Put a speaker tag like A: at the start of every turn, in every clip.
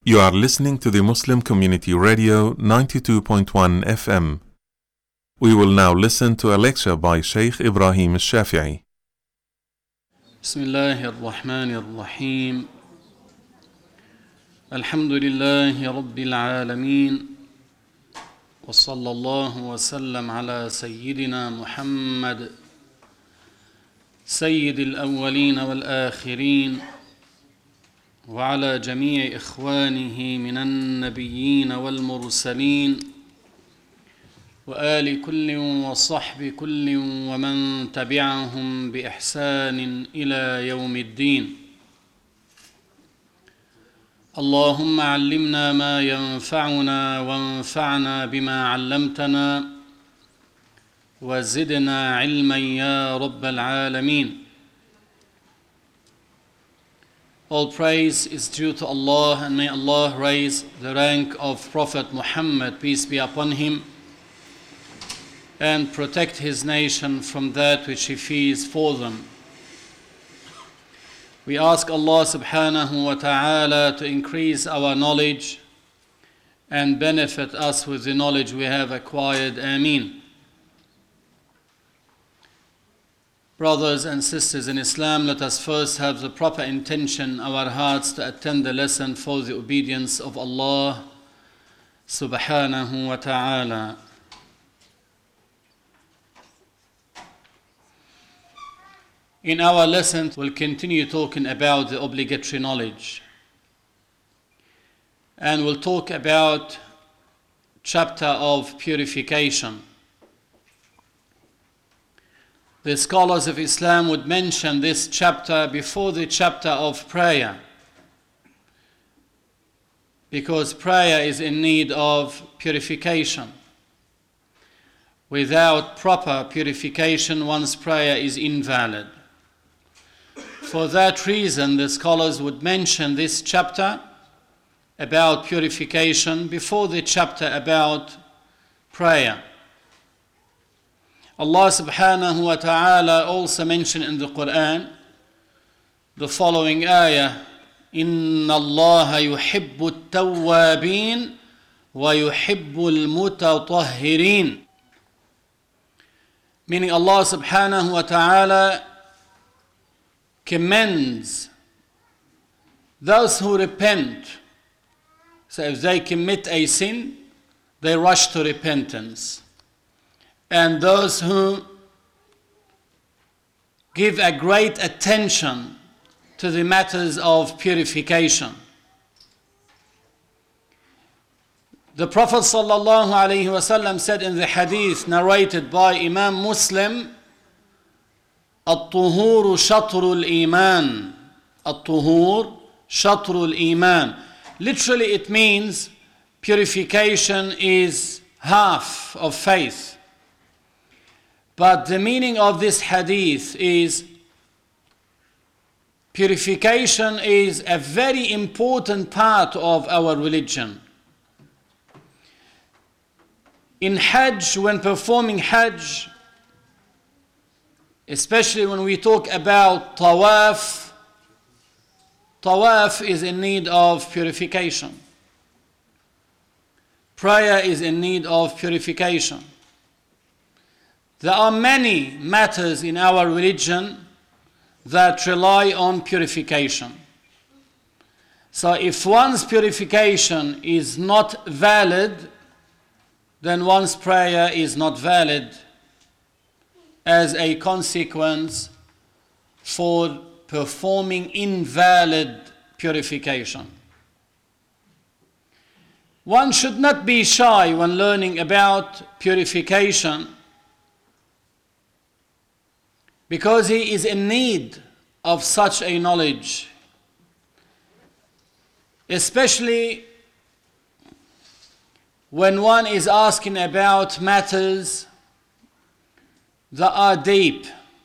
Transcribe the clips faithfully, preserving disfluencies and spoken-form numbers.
A: You are listening to the Muslim Community Radio ninety-two point one F M. We will now listen to a lecture by Sheikh Ibrahim al-Shafi'i.
B: Bismillahir Rahmanir Rahim. Alhamdulillahi Rabbil Alameen. Wa sallallahu wa sallam ala Sayyidina Muhammad Sayyidil Awwaleen wal Akhirin. وعلى جميع إخوانه من النبيين والمرسلين وآل كل وصحب كل ومن تبعهم بإحسان إلى يوم الدين. اللهم علمنا ما ينفعنا وانفعنا بما علمتنا وزدنا علما يا رب العالمين. All praise is due to Allah, and may Allah raise the rank of Prophet Muhammad, peace be upon him, and protect his nation from that which he fears for them. We ask Allah subhanahu wa ta'ala to increase our knowledge and benefit us with the knowledge we have acquired. Ameen. Brothers and sisters in Islam, let us first have the proper intention in our hearts to attend the lesson for the obedience of Allah subhanahu wa ta'ala. In our lesson, we'll continue talking about the obligatory knowledge. And we'll talk about chapter of purification. The scholars of Islam would mention this chapter before the chapter of prayer, because prayer is in need of purification. Without proper purification, one's prayer is invalid. For that reason, the scholars would mention this chapter about purification before the chapter about prayer. Allah subhanahu wa ta'ala also mentioned in the Quran the following ayah: Inna Allah yuhibbu at-tawwabin wa yuhibbu al-mutatahhirin. Meaning Allah subhanahu wa ta'ala commends those who repent. So if they commit a sin, they rush to repentance. And those who give a great attention to the matters of purification. The Prophet sallallahu alaihi wasallam said in the hadith narrated by Imam Muslim, "At-tuhur shatrul iman." At-tuhur shatrul iman. Literally it means purification is half of faith. But the meaning of this hadith is purification is a very important part of our religion. In Hajj, when performing Hajj, especially when we talk about tawaf, tawaf is in need of purification. Prayer is in need of purification. There are many matters in our religion that rely on purification. So if one's purification is not valid, then one's prayer is not valid as a consequence for performing invalid purification. One should not be shy when learning about purification, because he is in need of such a knowledge, especially when one is asking about matters that are deep.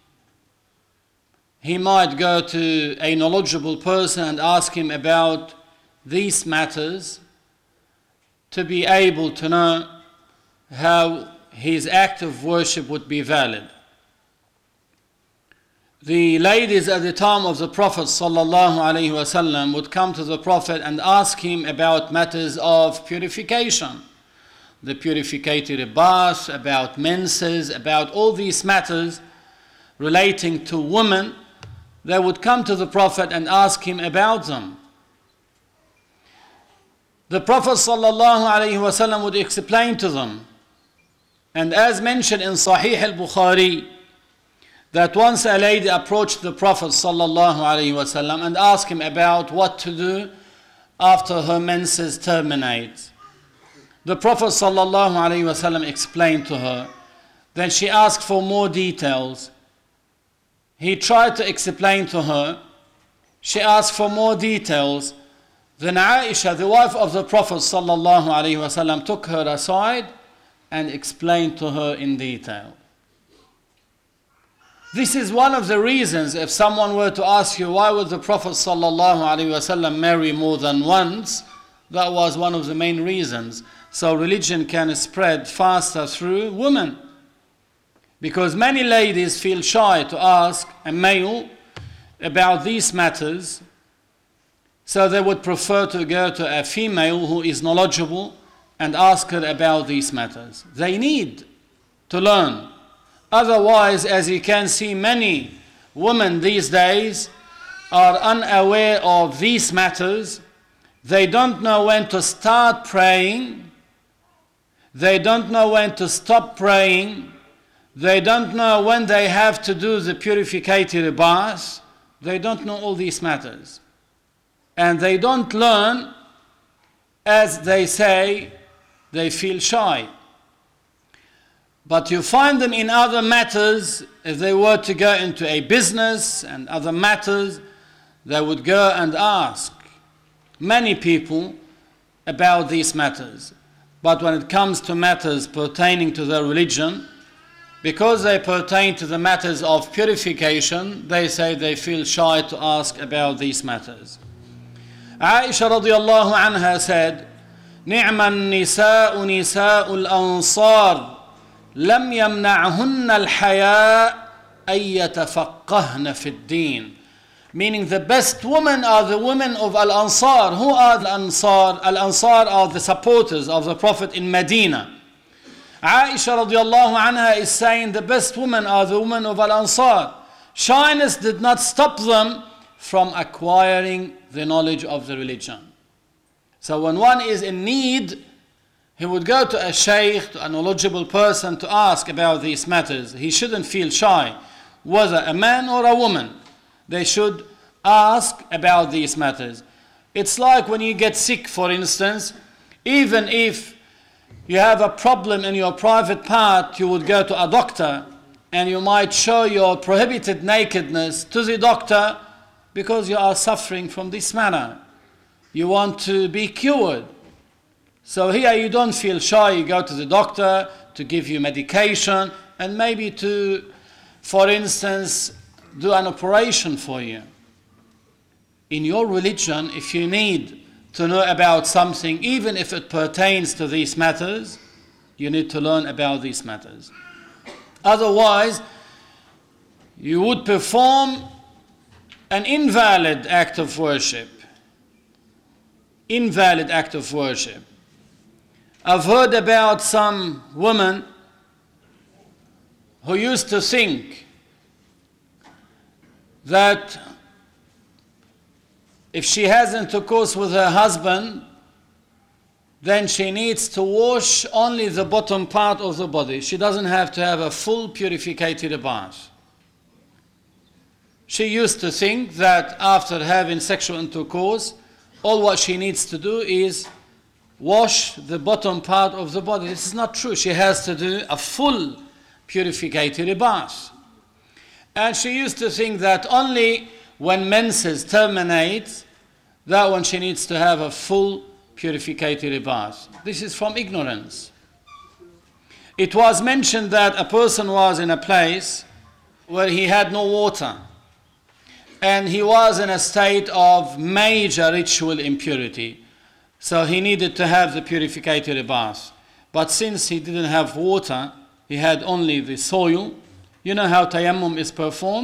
B: He might go to a knowledgeable person and ask him about these matters to be able to know how his act of worship would be valid. the ladies at the time of the Prophet sallallahu alaihi wasallam would come to the Prophet and ask him about matters of purification. The purificatory bath, about menses, about all these matters relating to women. They would come to the Prophet and ask him about them. The Prophet sallallahu alaihi wasallam would explain to them. And as mentioned in Sahih al-Bukhari, that once a lady approached the Prophet sallallahu alaihi wasallam and asked him about what to do after her menses terminate. The Prophet sallallahu alaihi wasallam explained to her. Then she asked for more details. He tried to explain to her. She asked for more details. Then Aisha, the wife of the Prophet sallallahu alaihi wasallam, took her aside and explained to her in detail. This is one of the reasons, if someone were to ask you, why would the Prophet sallallahu alaihi wasallam marry more than once? That was one of the main reasons. So religion can spread faster through women. Because many ladies feel shy to ask a male about these matters. So they would prefer to go to a female who is knowledgeable and ask her about these matters. They need to learn. Otherwise, as you can see, many women these days are unaware of these matters. They don't know when to start praying. They don't know when to stop praying. They don't know when they have to do the purificatory bath. They don't know all these matters. And they don't learn, as they say, they feel shy. But you find them in other matters. If they were to go into a business and other matters, they would go and ask many people about these matters. But when it comes to matters pertaining to their religion, because they pertain to the matters of purification, they say they feel shy to ask about these matters. Aisha radiallahu anha said, نِعْمَ النِّسَاءُ نِسَاءُ الْأَنصَارِ لم يمنعهن الحياء أن يتفقهن في الدين. Meaning the best women are the women of Al-Ansar. Who are the Ansar? Al-Ansar are the supporters of the Prophet in Medina. Aisha radiallahu anha is saying the best women are the women of Al-Ansar. Shyness did not stop them from acquiring the knowledge of the religion. So when one is in need, he would go to a shaykh, to a knowledgeable person, to ask about these matters. He shouldn't feel shy, whether a man or a woman. They should ask about these matters. It's like when you get sick, for instance, even if you have a problem in your private part, you would go to a doctor and you might show your prohibited nakedness to the doctor because you are suffering from this manner. You want to be cured. So here you don't feel shy, you go to the doctor to give you medication and maybe to, for instance, do an operation for you. In your religion, if you need to know about something, even if it pertains to these matters, you need to learn about these matters. Otherwise, you would perform an invalid act of worship. Invalid act of worship. I've heard about some women who used to think that if she has intercourse with her husband, then she needs to wash only the bottom part of the body. She doesn't have to have a full purificatory bath. She used to think that after having sexual intercourse, all what she needs to do is wash the bottom part of the body. This is not true. She has to do a full purificatory bath. And she used to think that only when menses terminate, that when she needs to have a full purificatory bath. This is from ignorance. It was mentioned that a person was in a place where he had no water, and he was in a state of major ritual impurity. So he needed to have the purificatory bath. But since he didn't have water, he had only the soil. You know how tayammum is performed?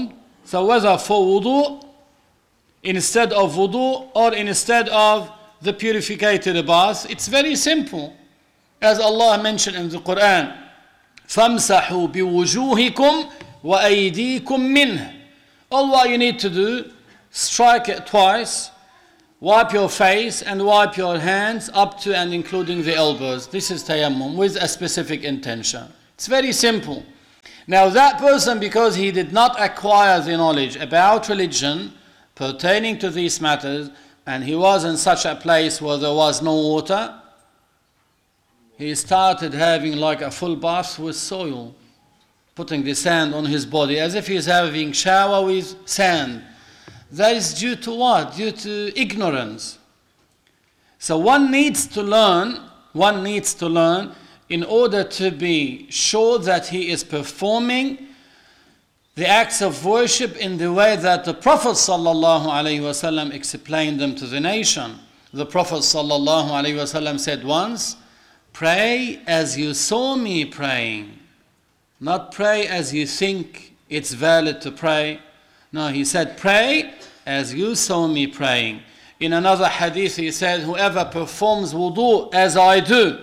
B: So whether for wudu, instead of wudu, or instead of the purificated bath, it's very simple. As Allah mentioned in the Quran, فَامْسَحُوا بِوُجُوهِكُمْ وَأَيْدِيكُمْ مِنْهِ. All what you need to do, strike it twice, wipe your face and wipe your hands up to and including the elbows. This is tayammum with a specific intention. It's very simple. Now that person, because he did not acquire the knowledge about religion pertaining to these matters, and he was in such a place where there was no water, he started having like a full bath with soil, putting the sand on his body as if he's having shower with sand. That is due to what? Due to ignorance. So one needs to learn, one needs to learn in order to be sure that he is performing the acts of worship in the way that the Prophet sallallahu alaihi wasallam explained them to the nation. The Prophet sallallahu alaihi wasallam said once, "Pray as you saw me praying." Not pray as you think it's valid to pray. No, he said, pray as you saw me praying. In another hadith he said, whoever performs wudu as I do,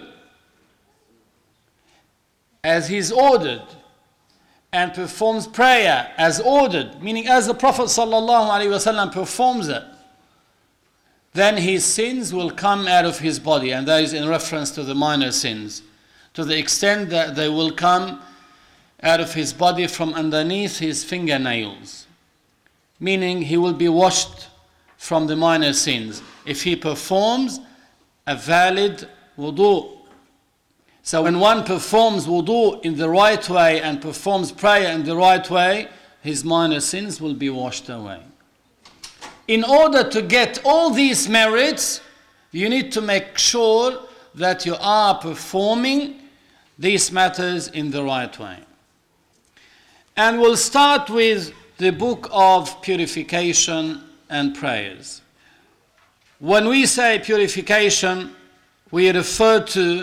B: as he's ordered, and performs prayer as ordered, meaning as the Prophet sallallahu alaihi wasallam performs it, then his sins will come out of his body. And that is in reference to the minor sins, to the extent that they will come out of his body from underneath his fingernails, meaning he will be washed from the minor sins if he performs a valid wudu. So when one performs wudu in the right way and performs prayer in the right way, his minor sins will be washed away. In order to get all these merits, you need to make sure that you are performing these matters in the right way. And we'll start with the book of purification and prayers. When we say purification, we refer to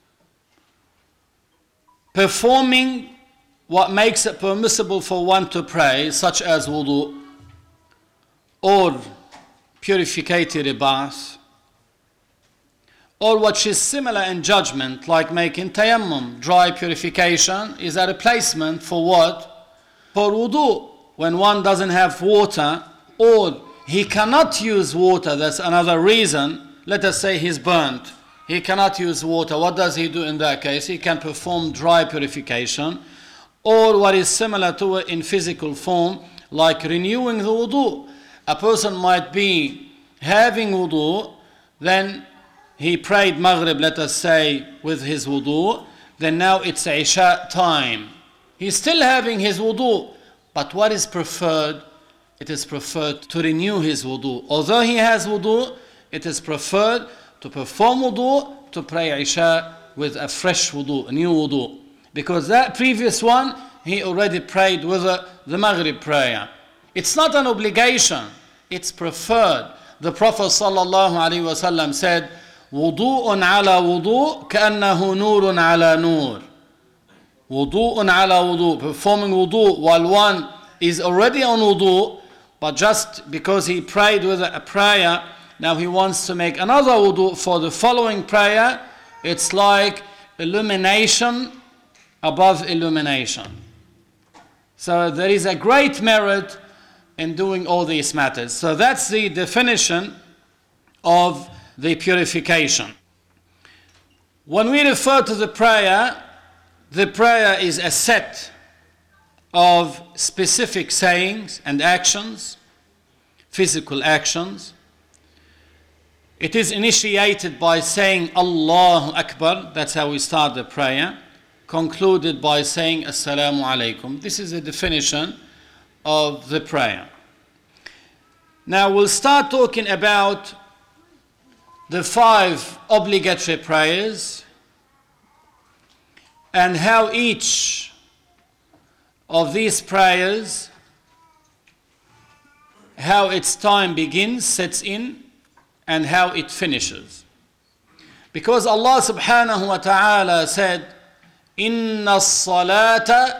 B: performing what makes it permissible for one to pray, such as wudu, or purificated bath, or what is similar in judgment, like making tayammum. Dry purification is a replacement for what? For wudu. When one doesn't have water, or he cannot use water, that's another reason. Let us say he's burnt. He cannot use water. What does he do in that case? He can perform dry purification, or what is similar to it in physical form, like renewing the wudu. A person might be having wudu, then he prayed Maghrib, let us say, with his wudu, then now it's Isha time. He's still having his wudu, but what is preferred? It is preferred to renew his wudu. Although he has wudu, it is preferred to perform wudu, to pray Isha with a fresh wudu, a new wudu. Because that previous one, he already prayed with the, the Maghrib prayer. It's not an obligation, it's preferred. The Prophet sallallahu alaihi wasallam said, wudu'un ala wudu' ka'annahu nurun ala nur. Wudu'un ala wudu', performing wudu' while one is already on wudu', but just because he prayed with a prayer, now he wants to make another wudu' for the following prayer, it's like illumination above illumination. So there is a great merit in doing all these matters. So that's the definition of the purification. When we refer to the prayer, the prayer is a set of specific sayings and actions, physical actions. It is initiated by saying Allahu Akbar, that's how we start the prayer, concluded by saying Assalamu alaikum. This is a definition of the prayer. Now we'll start talking about the five obligatory prayers and how each of these prayers, how its time begins, sets in, and how it finishes. Because Allah subhanahu wa ta'ala said, Inna as-salata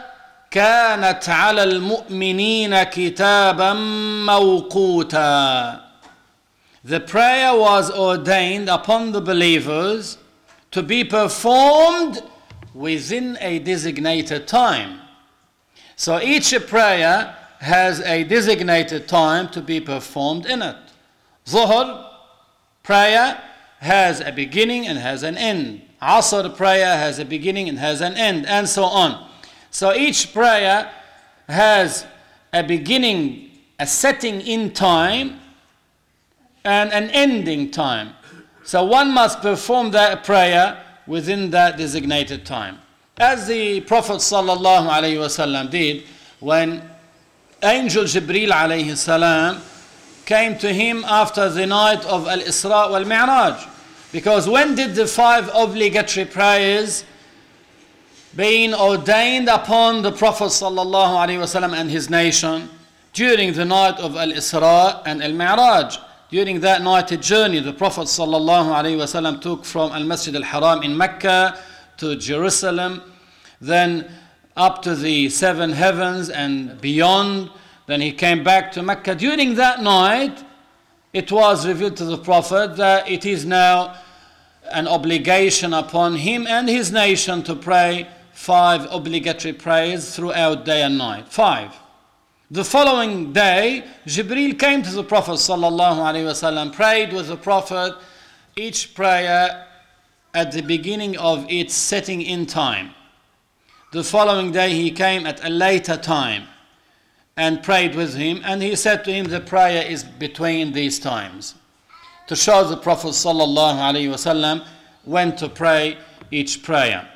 B: كانت على المؤمنين كتابا موقوتا. The prayer was ordained upon the believers to be performed within a designated time. So each prayer has a designated time to be performed in it. Zuhr prayer has a beginning and has an end. Asr prayer has a beginning and has an end, and so on. So each prayer has a beginning, a setting in time, and an ending time. So one must perform that prayer within that designated time. As the Prophet sallallahu alaihi wasallam did when Angel Jibreel alayhi salam came to him after the night of Al-Isra wal-Mi'raj. Because when did the five obligatory prayers being ordained upon the Prophet sallallahu alaihi wasallam and his nation? During the night of Al-Isra and Al-Mi'raj. During that night journey, the Prophet sallallahu alaihi wasallam took from Al-Masjid Al-Haram in Mecca to Jerusalem, then up to the seven heavens and beyond. Then he came back to Mecca. During that night, it was revealed to the Prophet that it is now an obligation upon him and his nation to pray five obligatory prayers throughout day and night. Five. The following day, Jibreel came to the Prophet sallallahu alaihi wasallam, prayed with the Prophet, each prayer at the beginning of its setting in time. The following day he came at a later time and prayed with him, and he said to him the prayer is between these times, to show the Prophet sallallahu alaihi wasallam when to pray each prayer.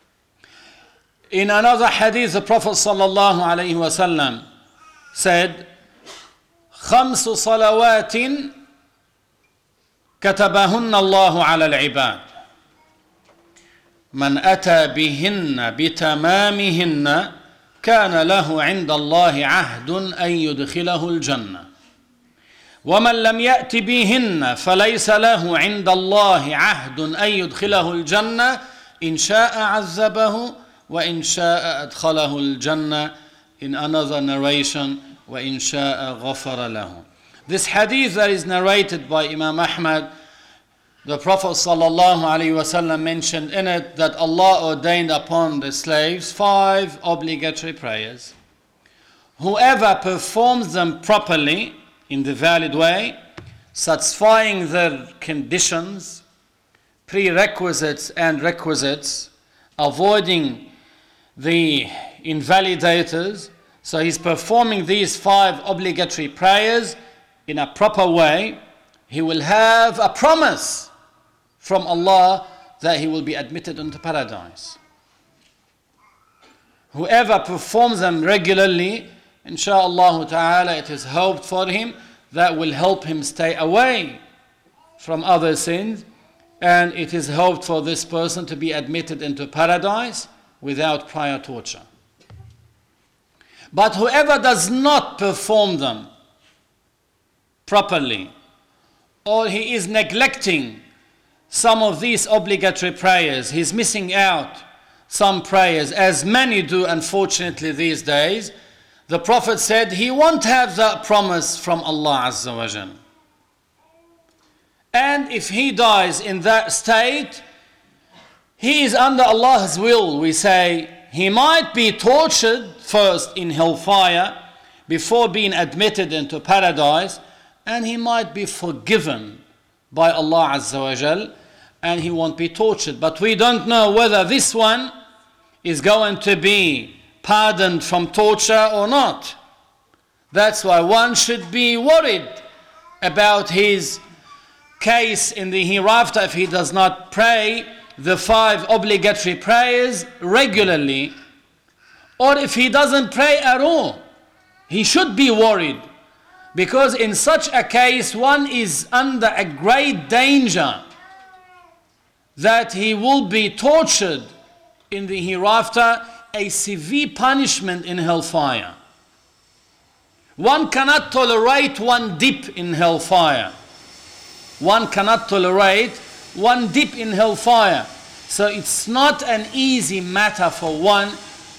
B: In another hadith, the Prophet sallallahu alaihi wasallam said, خمس صلوات كتبهن الله على العباد من أتى بهن بتمامهن كان له عند الله عهد أن يدخله الجنة ومن لم يأت بهن فليس له عند الله عهد أن يدخله الجنة إن شاء عذبه وإن شاء أدخله الجنة. In another narration, وَإِنْ شَاءَ غَفَرَ لَهُ. This hadith that is narrated by Imam Ahmad, the Prophet sallallahu alaihi wasallam mentioned in it that Allah ordained upon the slaves five obligatory prayers. Whoever performs them properly, in the valid way, satisfying their conditions, prerequisites and requisites, avoiding the invalidators, so he's performing these five obligatory prayers in a proper way, he will have a promise from Allah that he will be admitted into paradise. Whoever performs them regularly, insha'Allah ta'ala, it is hoped for him that will help him stay away from other sins, and it is hoped for this person to be admitted into paradise without prior torture. But whoever does not perform them properly, or he is neglecting some of these obligatory prayers, he's missing out some prayers, as many do unfortunately these days, the Prophet said he won't have that promise from Allah Azza wa Jal. And if he dies in that state, he is under Allah's will. We say he might be tortured first in hellfire before being admitted into paradise, and he might be forgiven by Allah Azza wa Jal, and he won't be tortured. But we don't know whether this one is going to be pardoned from torture or not. That's why one should be worried about his case in the hereafter if he does not pray the five obligatory prayers regularly, or if he doesn't pray at all. He should be worried, because in such a case one is under a great danger that he will be tortured in the hereafter, a severe punishment in hellfire. One cannot tolerate one dip in hellfire. One cannot tolerate one dip in hellfire. So it's not an easy matter for one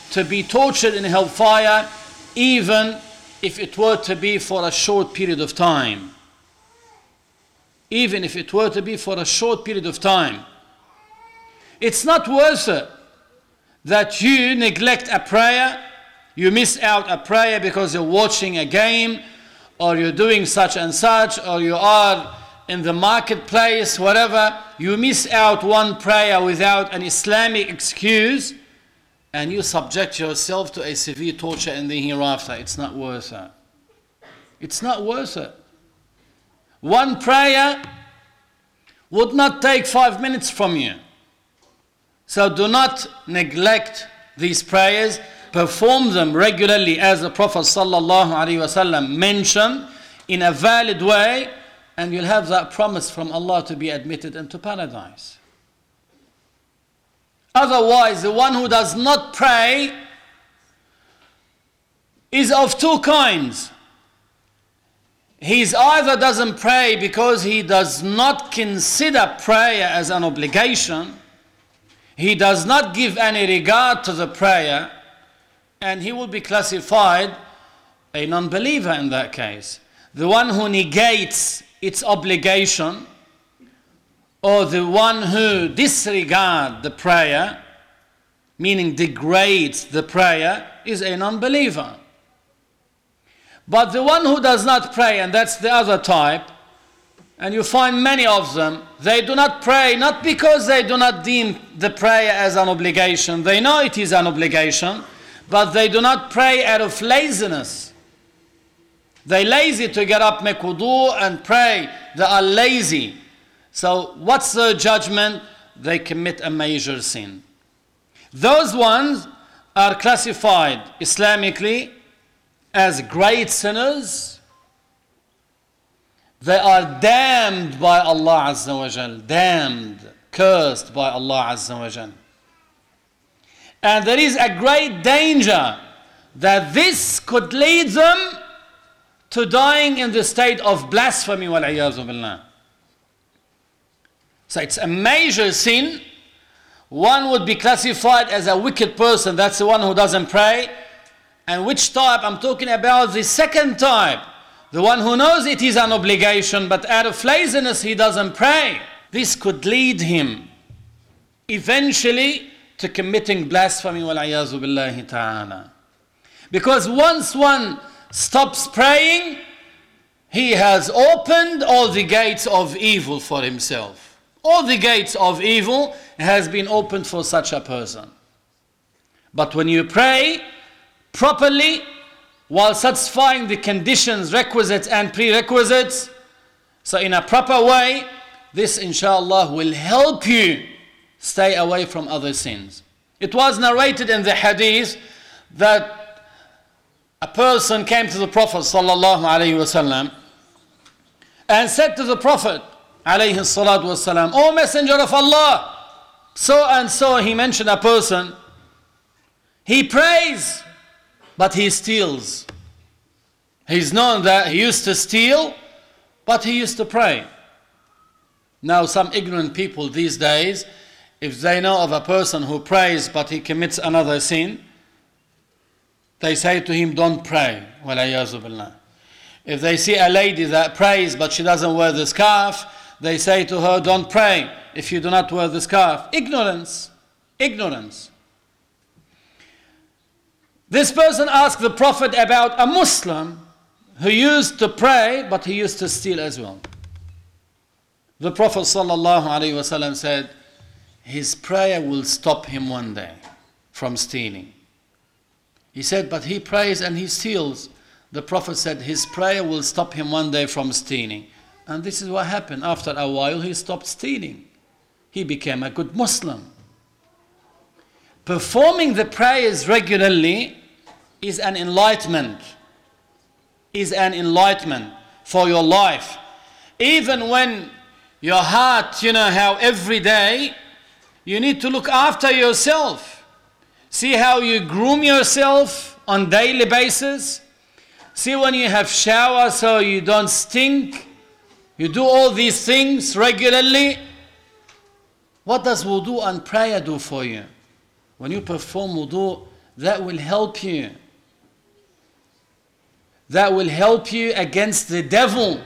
B: to be tortured in hellfire, even if it were to be for a short period of time. Even if it were to be for a short period of time. It's not worth it that you neglect a prayer, you miss out a prayer because you're watching a game, or you're doing such and such, or you are in the marketplace, whatever. You miss out one prayer without an Islamic excuse, and you subject yourself to a severe torture in the hereafter. It's not worth it. It's not worth it. One prayer would not take five minutes from you. So do not neglect these prayers. Perform them regularly, as the Prophet sallallahu alaihi wasallam mentioned, in a valid way, and you'll have that promise from Allah to be admitted into paradise. Otherwise, the one who does not pray is of two kinds. He either doesn't pray because he does not consider prayer as an obligation, he does not give any regard to the prayer, and he will be classified a non-believer in that case. The one who negates its obligation, or the one who disregards the prayer, meaning degrades the prayer, is a non-believer. But the one who does not pray, and that's the other type, and you find many of them, they do not pray not because they do not deem the prayer as an obligation. They know it is an obligation, but they do not pray out of laziness. They're lazy to get up, make wudu and pray. They are lazy. So what's the judgment? They commit a major sin. Those ones are classified Islamically as great sinners. They are damned by Allah Azza wa Jal. Damned, cursed by Allah Azza wa Jal. And there is a great danger that this could lead them to dying in the state of blasphemy, wal-'iyadhu billah. So it's a major sin. One would be classified as a wicked person. That's the one who doesn't pray. And which type? I'm talking about the second type. The one who knows it is an obligation, but out of laziness he doesn't pray. This could lead him eventually to committing blasphemy, wal-'iyadhu billahi ta'ala. Because once one stops praying, he has opened all the gates of evil for himself. All the gates of evil has been opened for such a person. But when you pray properly, while satisfying the conditions, requisites and prerequisites, so in a proper way, this inshallah will help you stay away from other sins. It was narrated in the hadith that a person came to the Prophet sallallahu alaihi wasallam and said to the Prophet alayhi salatu wasalam, "O Messenger of Allah, so and so," he mentioned a person, he prays, but he steals. He's known that he used to steal, but he used to pray. Now some ignorant people these days, if they know of a person who prays but he commits another sin, they say to him, "Don't pray." Wal-'iyadhu billah. If they see a lady that prays but she doesn't wear the scarf, they say to her, "Don't pray if you do not wear the scarf." Ignorance. Ignorance. This person asked the Prophet about a Muslim who used to pray, but he used to steal as well. The Prophet sallallahu alaihi wasallam said, his prayer will stop him one day from stealing. He said, but he prays and he steals. The Prophet said, his prayer will stop him one day from stealing. And this is what happened. After a while, he stopped stealing. He became a good Muslim. Performing the prayers regularly is an enlightenment. Is an enlightenment for your life. Even when your heart, you know how every day you need to look after yourself. See how you groom yourself on daily basis. See when you have shower so you don't stink. You do all these things regularly. What does wudu and prayer do for you? When you perform wudu, that will help you. That will help you against the devil.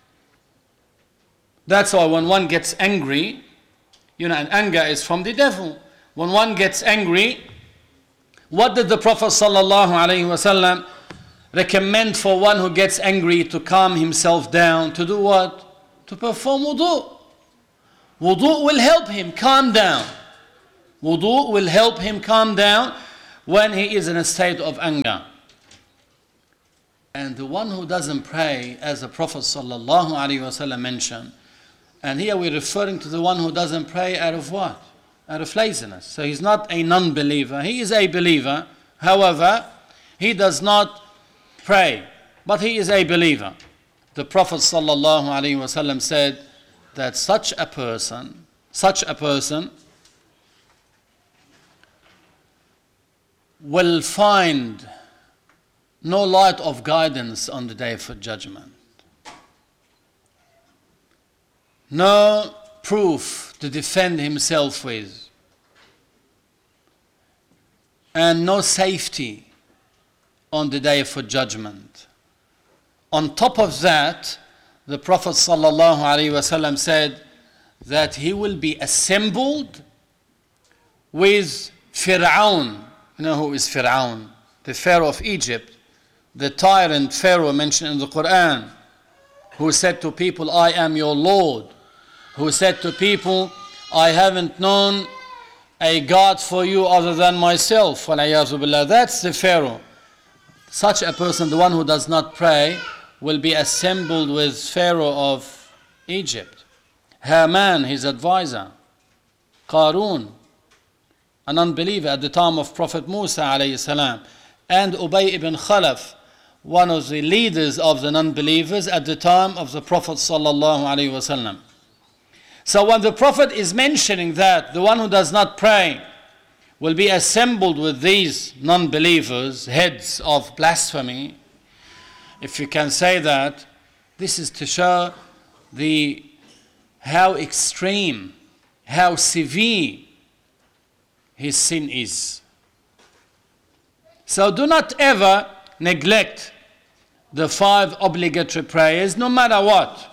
B: That's why when one gets angry, you know, and anger is from the devil. When one gets angry, what did the Prophet sallallahu alaihi wasallam recommend for one who gets angry to calm himself down? To do what? To perform wudu. Wudu will help him calm down. Wudu will help him calm down when he is in a state of anger. And the one who doesn't pray, as the Prophet sallallahu alaihi wasallam mentioned, and here we're referring to the one who doesn't pray out of what? Out of laziness. So he's not a non-believer. He is a believer. However, he does not pray, but he is a believer. The Prophet sallallahu alaihi wasallam said that such a person, such a person will find no light of guidance on the day of judgment. No proof to defend himself with. And no safety on the day of judgment. On top of that, the Prophet sallallahu alaihi wasallam said that he will be assembled with Fir'aun. You know who is Fir'aun? The Pharaoh of Egypt. The tyrant Pharaoh mentioned in the Quran, who said to people, I am your Lord. Who said to people, I haven't known a God for you other than myself. That's the Pharaoh. Such a person, the one who does not pray, will be assembled with Pharaoh of Egypt. Haman, his advisor. Qarun, an unbeliever at the time of Prophet Musa alayhi salam. And Ubay ibn Khalaf, one of the leaders of the non-believers at the time of the Prophet sallallahu alaihi wasallam. So when the Prophet is mentioning that the one who does not pray will be assembled with these non-believers, heads of blasphemy, if you can say that, this is to show the how extreme, how severe his sin is. So do not ever neglect the five obligatory prayers, no matter what.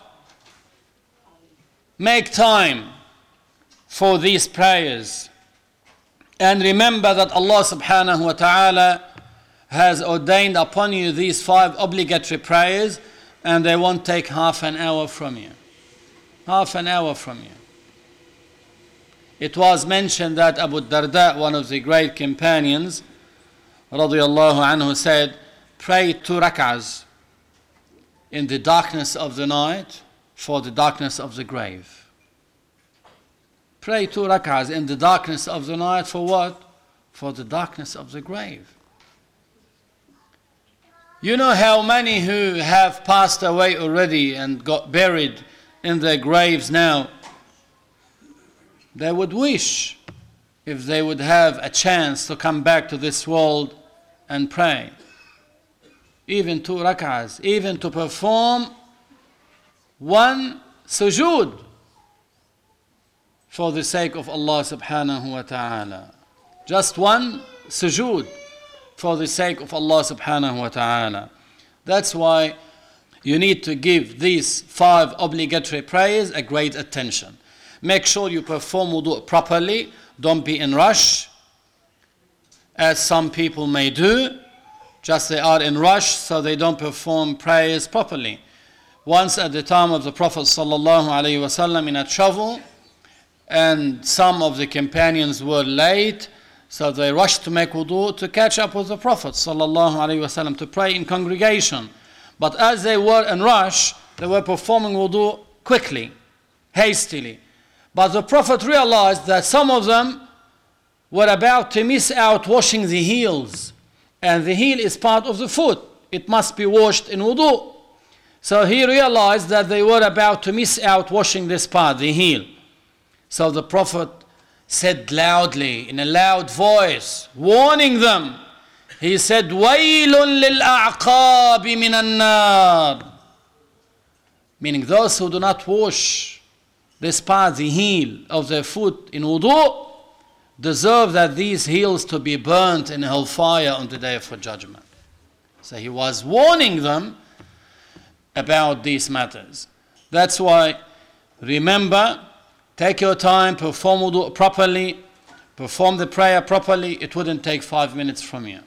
B: Make time for these prayers. And remember that Allah subhanahu wa ta'ala has ordained upon you these five obligatory prayers, and they won't take half an hour from you. Half an hour from you. It was mentioned that Abu Darda, one of the great companions, radiyallahu anhu, said, pray two rak'ahs in the darkness of the night for the darkness of the grave. Pray two rak'ahs in the darkness of the night for what? For the darkness of the grave. You know how many who have passed away already and got buried in their graves now, they would wish if they would have a chance to come back to this world and pray. Even two rak'ahs, even to perform one sujood for the sake of Allah subhanahu wa ta'ala. Just one sujood for the sake of Allah subhanahu wa ta'ala. That's why you need to give these five obligatory prayers a great attention. Make sure you perform wudu properly. Don't be in rush, as some people may do. Just they are in rush, so they don't perform prayers properly. Once at the time of the Prophet sallallahu alaihi wasallam in a travel, and some of the companions were late, so they rushed to make wudu to catch up with the Prophet sallallahu alaihi wasallam to pray in congregation. But as they were in rush, they were performing wudu quickly, hastily. But the Prophet realized that some of them were about to miss out washing the heels. And the heel is part of the foot. It must be washed in wudu. So he realized that they were about to miss out washing this part, the heel. So the Prophet said loudly, in a loud voice, warning them. He said, وَيْلٌ لِلْأَعْقَابِ مِنَ النَّارِ. Meaning those who do not wash this part, the heel of their foot in wudu, deserve that these heels to be burnt in hellfire on the day of judgment. So he was warning them about these matters. That's why, remember, take your time, perform wudu properly, perform the prayer properly. It wouldn't take five minutes from you.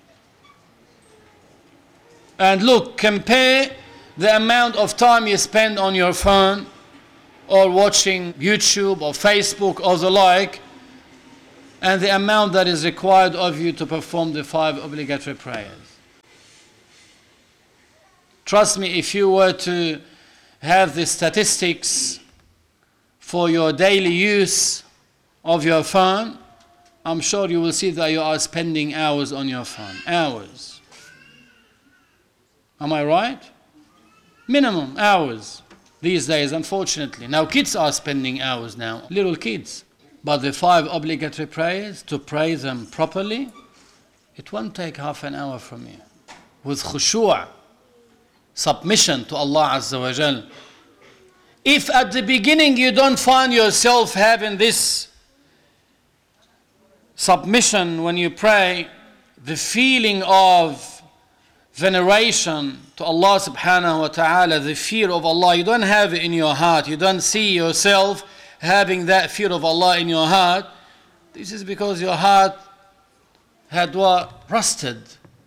B: And look, compare the amount of time you spend on your phone or watching YouTube or Facebook or the like, and the amount that is required of you to perform the five obligatory prayers. Trust me, if you were to have the statistics for your daily use of your phone, I'm sure you will see that you are spending hours on your phone. Hours. Am I right? Minimum hours these days, unfortunately. Now kids are spending hours now, little kids. But the five obligatory prayers, to pray them properly, it won't take half an hour from you. With khushu', submission to Allah Azza wa Jal. If at the beginning you don't find yourself having this submission when you pray, the feeling of veneration to Allah subhanahu wa ta'ala, the fear of Allah, you don't have it in your heart, you don't see yourself having that fear of Allah in your heart, this is because your heart had what? Rusted.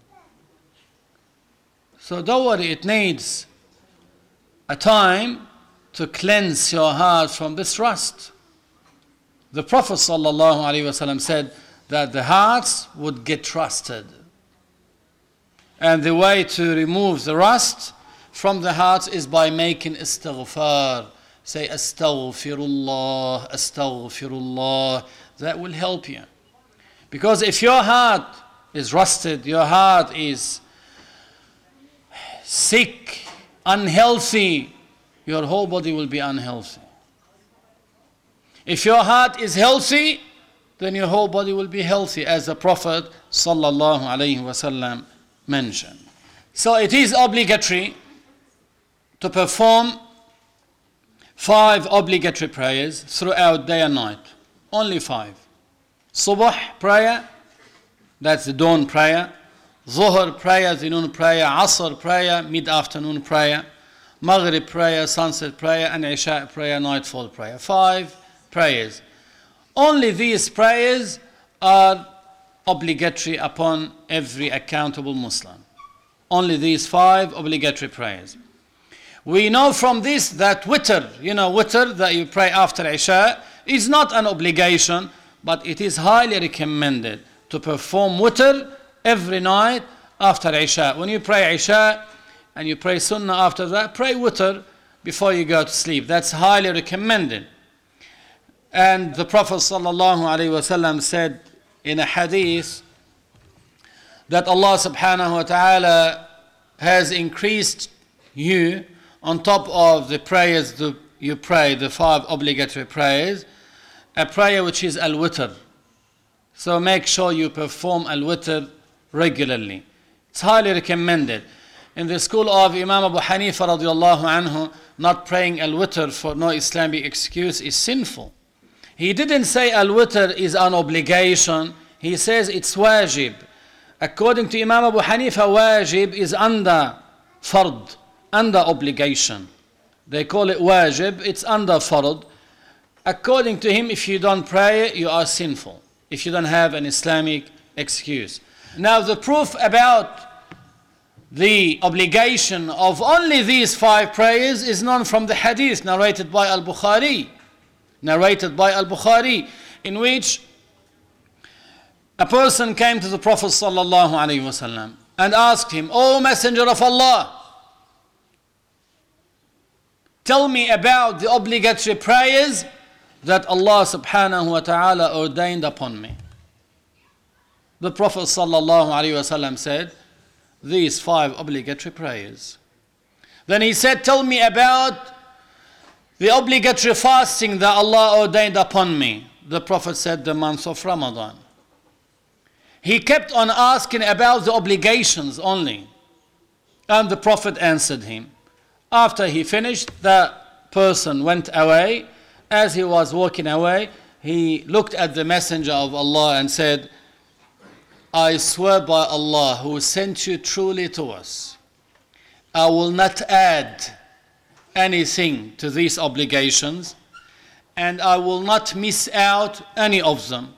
B: So don't worry, it needs a time to cleanse your heart from this rust. The Prophet sallallahu alaihi wasallam said that the hearts would get rusted. And the way to remove the rust from the hearts is by making istighfar. Say astaghfirullah, astaghfirullah. That will help you. Because if your heart is rusted, your heart is sick, unhealthy, your whole body will be unhealthy. If your heart is healthy, then your whole body will be healthy, as the Prophet sallallahu alaihi wasallam mentioned. So it is obligatory to perform five obligatory prayers throughout day and night. Only five. Subh prayer, that's the dawn prayer. Zuhr prayer, the noon prayer. Asr prayer, mid-afternoon prayer. Maghrib prayer, sunset prayer, and Isha prayer, nightfall prayer. Five prayers. Only these prayers are obligatory upon every accountable Muslim. Only these five obligatory prayers. We know from this that witr, you know, witr that you pray after Isha, is not an obligation, but it is highly recommended to perform witr every night after Isha. When you pray Isha and you pray Sunnah after that, pray witr before you go to sleep. That's highly recommended. And the Prophet sallallahu alaihi wasallam said in a hadith that Allah subhanahu wa ta'ala has increased you on top of the prayers that you pray, the five obligatory prayers, a prayer which is al-witr. So make sure you perform al-witr regularly. It's highly recommended. In the school of Imam Abu Hanifa radiallahu anhu, not praying al-witr for no Islamic excuse is sinful. He didn't say al-witr is an obligation. He says it's wajib. According to Imam Abu Hanifa, wajib is under fard, under obligation. They call it wajib, it's under fard. According to him, if you don't pray, you are sinful, if you don't have an Islamic excuse. Now the proof about the obligation of only these five prayers is known from the hadith narrated by Al-Bukhari. Narrated by Al-Bukhari, in which a person came to the Prophet sallallahu alaihi wasallam and asked him, "O Messenger of Allah, tell me about the obligatory prayers that Allah subhanahu wa ta'ala ordained upon me." The Prophet sallallahu alaihi wasallam said, "These five obligatory prayers." Then he said, "Tell me about the obligatory fasting that Allah ordained upon me." The Prophet said, "The month of Ramadan." He kept on asking about the obligations only. And the Prophet answered him. After he finished, the person went away. As he was walking away, he looked at the Messenger of Allah and said, I swear by Allah who sent you truly to us, I will not add anything to these obligations, and I will not miss out any of them.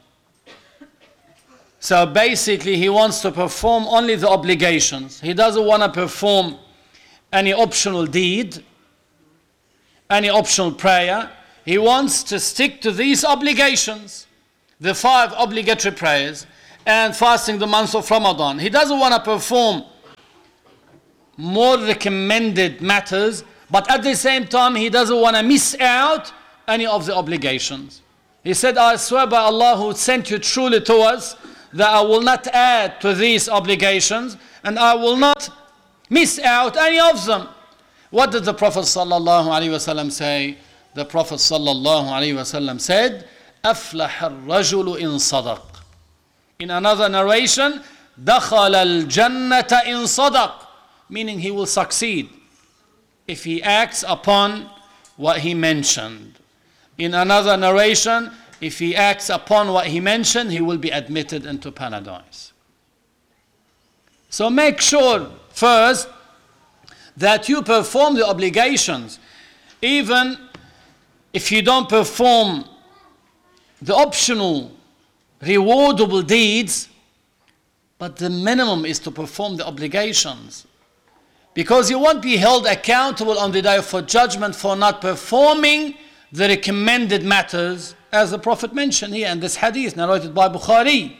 B: So basically he wants to perform only the obligations. He doesn't want to perform any optional deed, any optional prayer. He wants to stick to these obligations, the five obligatory prayers, and fasting the month of Ramadan. He doesn't want to perform more recommended matters, but at the same time he doesn't want to miss out any of the obligations. He said, I swear by Allah who sent you truly to us, that I will not add to these obligations, and I will not miss out any of them. What did the Prophet sallallahu alaihi wasallam say? The Prophet sallallahu alaihi wasallam said, أفلح الرجل إن صدق. In another narration, دخل الجنة إن صدق, meaning he will succeed if he acts upon what he mentioned. In another narration, if he acts upon what he mentioned, he will be admitted into paradise. So make sure first that you perform the obligations, even if you don't perform the optional rewardable deeds, but the minimum is to perform the obligations, because you won't be held accountable on the day of judgment for not performing the recommended matters, as the Prophet mentioned here in this hadith narrated by Bukhari.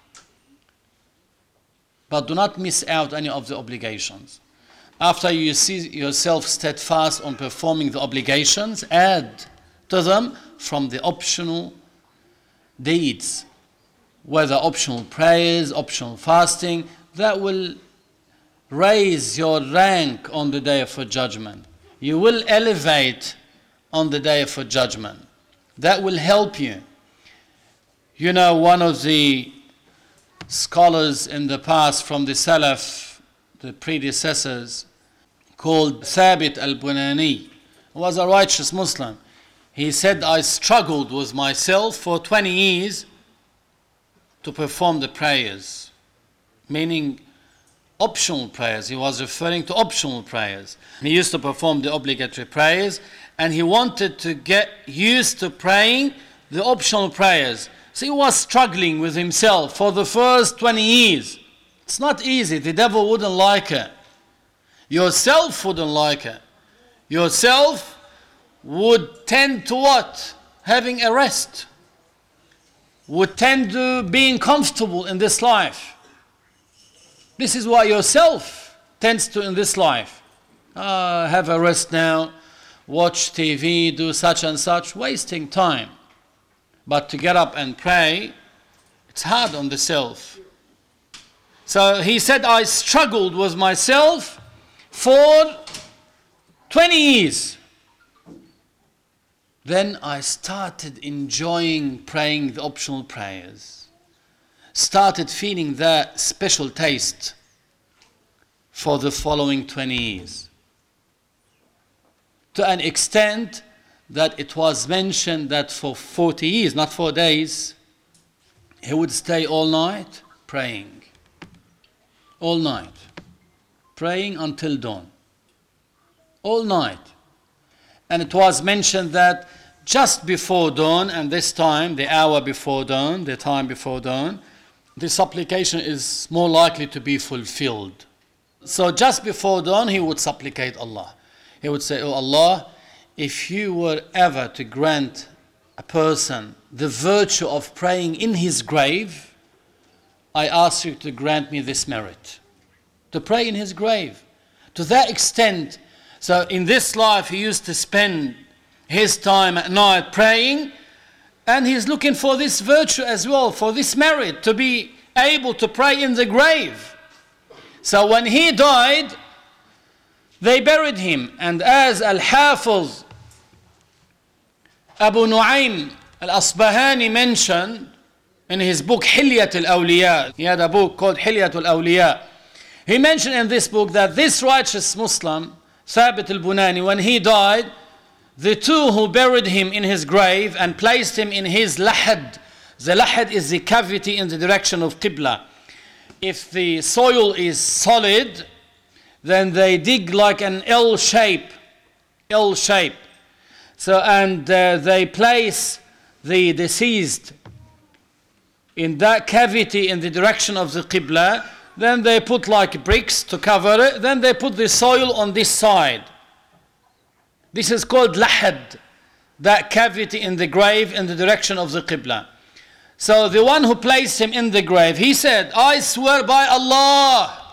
B: But do not miss out any of the obligations. After you see yourself steadfast on performing the obligations, add to them from the optional deeds, whether optional prayers, optional fasting, that will raise your rank on the day of judgment. You will elevate on the day of judgment. That will help you. You know, one of the scholars in the past from the Salaf, the predecessors, called Thabit al-Bunani, was a righteous Muslim. He said, I struggled with myself for twenty years to perform the prayers, meaning optional prayers. He was referring to optional prayers. He used to perform the obligatory prayers, and he wanted to get used to praying the optional prayers. So he was struggling with himself for the first twenty years. It's not easy. The devil wouldn't like it. Yourself wouldn't like it. Yourself would tend to what? Having a rest. Would tend to being comfortable in this life. This is what yourself tends to in this life. Uh, have a rest now. Watch T V, do such and such, wasting time. But to get up and pray, it's hard on the self. So he said, I struggled with myself for twenty years. Then I started enjoying praying the optional prayers. Started feeling that special taste for the following twenty years. To an extent that it was mentioned that for forty years, not four days, he would stay all night praying. All night. Praying until dawn. All night. And it was mentioned that just before dawn, and this time, the hour before dawn, the time before dawn, the supplication is more likely to be fulfilled. So just before dawn, he would supplicate Allah. He would say, oh Allah, if you were ever to grant a person the virtue of praying in his grave, I ask you to grant me this merit. To pray in his grave. To that extent. So in this life he used to spend his time at night praying, and he's looking for this virtue as well, for this merit, to be able to pray in the grave. So when he died, they buried him, and as Al-Hafiz Abu Nu'aym Al-Asbahani mentioned in his book Hilyat Al-Awliya, he had a book called Hilyat Al-Awliya. He mentioned in this book that this righteous Muslim, Thabit al-Bunani, when he died, the two who buried him in his grave and placed him in his lahad. The lahad is the cavity in the direction of Qibla. If the soil is solid, then they dig like an L shape, L shape. So, and uh, they place the deceased in that cavity in the direction of the Qibla. Then they put like bricks to cover it. Then they put the soil on this side. This is called lahad, that cavity in the grave in the direction of the Qibla. So the one who placed him in the grave, he said, I swear by Allah,